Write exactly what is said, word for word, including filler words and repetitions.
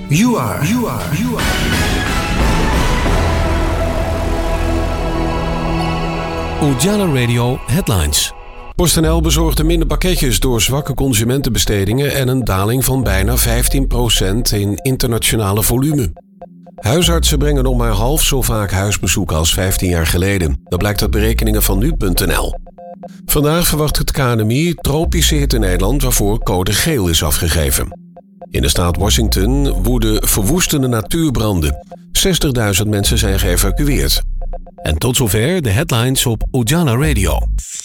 You are. You are. You are. Ujala Radio Headlines. PostNL bezorgde minder pakketjes door zwakke consumentenbestedingen en een daling van bijna vijftien procent in internationale volume. Huisartsen brengen nog maar half zo vaak huisbezoeken als vijftien jaar geleden. Dat blijkt uit berekeningen van nu punt n l. Vandaag verwacht het K N M I tropische hitte in Nederland waarvoor code geel is afgegeven. In de staat Washington woeden verwoestende natuurbranden. zestigduizend mensen zijn geëvacueerd. En tot zover de headlines op Ujala Radio.